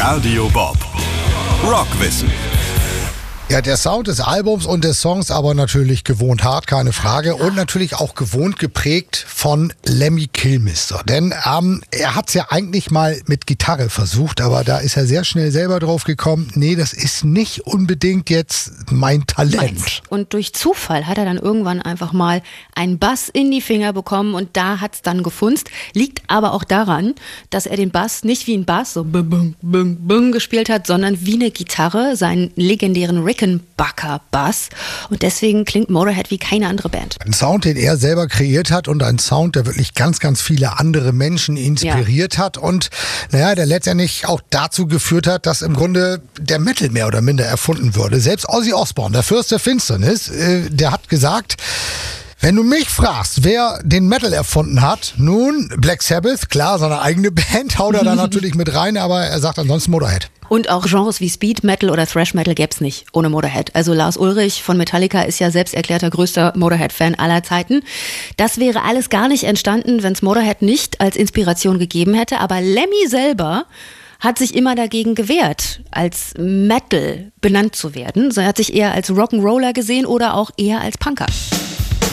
Radio Bob. Rockwissen. Ja, der Sound des Albums und des Songs aber natürlich gewohnt hart, keine Frage. Und natürlich auch gewohnt geprägt von Lemmy Kilmister. Denn er hat es ja eigentlich mal mit Gitarre versucht, aber da ist er sehr schnell selber drauf gekommen, nee, das ist nicht unbedingt jetzt mein Talent. Und durch Zufall hat er dann irgendwann einfach mal einen Bass in die Finger bekommen und da hat es dann gefunzt. Liegt aber auch daran, dass er den Bass nicht wie ein Bass, so bung, bung, bung, bung gespielt hat, sondern wie eine Gitarre, seinen legendären Rickenbacker Bass. Und deswegen klingt Motorhead wie keine andere Band. Ein Sound, den er selber kreiert hat und ein Sound, der wirklich ganz, ganz viele andere Menschen inspiriert hat und der letztendlich auch dazu geführt hat, dass im Grunde der Metal mehr oder minder erfunden wurde. Selbst Ozzy Osbourne, der Fürst der Finsternis, der hat gesagt, wenn du mich fragst, wer den Metal erfunden hat, nun Black Sabbath, klar, seine eigene Band, haut er da natürlich mit rein, aber er sagt ansonsten Motorhead. Und auch Genres wie Speed Metal oder Thrash Metal gäbe es nicht ohne Motorhead. Also Lars Ulrich von Metallica ist ja selbst erklärter größter Motorhead-Fan aller Zeiten. Das wäre alles gar nicht entstanden, wenn es Motorhead nicht als Inspiration gegeben hätte. Aber Lemmy selber hat sich immer dagegen gewehrt, als Metal benannt zu werden. Er hat sich eher als Rock'n'Roller gesehen oder auch eher als Punker.